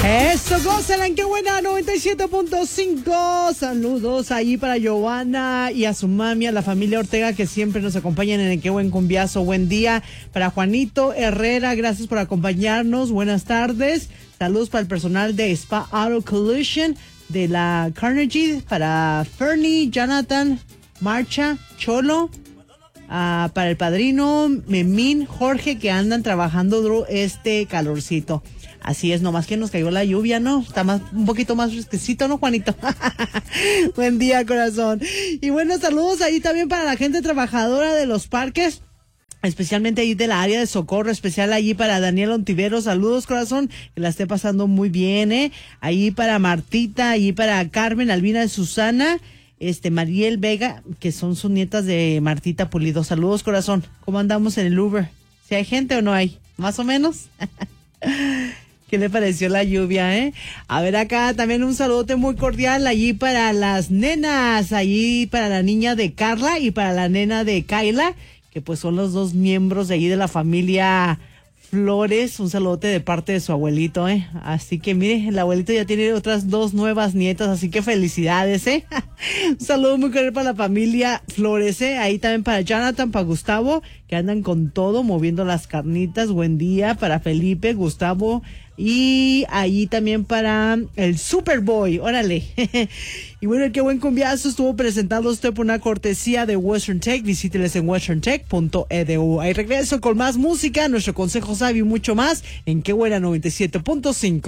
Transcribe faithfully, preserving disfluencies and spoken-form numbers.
Eso, gózala en Qué Buena noventa y siete punto cinco. Saludos ahí para Giovanna y a su mami, a la familia Ortega que siempre nos acompañan en el Qué Buen Cumbiazo. Buen día para Juanito Herrera, gracias por acompañarnos. Buenas tardes. Saludos para el personal de Spa Auto Collision de la Carnegie, para Fernie, Jonathan, Marcha, Cholo, uh, para el padrino Memín, Jorge, que andan trabajando duro este calorcito. Así es, nomás que nos cayó la lluvia, ¿no? Está más, un poquito más fresquecito, ¿no, Juanito? Buen día, corazón. Y bueno, saludos ahí también para la gente trabajadora de los parques, especialmente ahí de la área de Socorro, especial allí para Daniel Ontivero. Saludos, corazón, que la esté pasando muy bien, ¿eh? Ahí para Martita, ahí para Carmen, Albina de Susana, este, Mariel Vega, que son sus nietas de Martita Pulido. Saludos, corazón. ¿Cómo andamos en el Uber? ¿Si hay gente o no hay? ¿Más o menos? ¿Qué le pareció la lluvia, eh? A ver, acá también un saludote muy cordial allí para las nenas, allí para la niña de Carla y para la nena de Kayla, que pues son los dos miembros de allí de la familia Flores. Un saludote de parte de su abuelito, eh. Así que mire, el abuelito ya tiene otras dos nuevas nietas, así que felicidades, eh. Un saludo muy cordial para la familia Flores, eh. Ahí también para Jonathan, para Gustavo, que andan con todo, moviendo las carnitas. Buen día para Felipe, Gustavo, y ahí también para el Superboy, órale. Y bueno, el Qué Buen Cumbiazo estuvo presentado usted por una cortesía de Western Tech. Visíteles en western tech punto e d u. Ahí regreso con más música, nuestro consejo sabio y mucho más en Qué Buena noventa y siete punto cinco.